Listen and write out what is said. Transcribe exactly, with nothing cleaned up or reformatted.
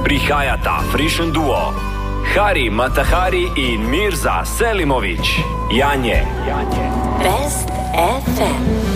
Prihajata Frišen duo, Hari Matahari in Mirza Selimović. Janje. Janje. Best ef em.